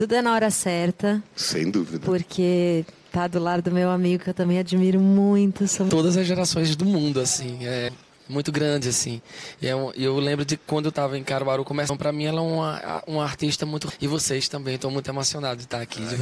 Tudo é na hora certa. Sem dúvida. Porque tá do lado do meu amigo, que eu também admiro muito. Todas as gerações do mundo, assim, é muito grande, assim. E eu lembro de quando eu tava em Caruaru começando, pra mim ela é uma artista muito... E vocês também, tô muito emocionado de estar aqui, de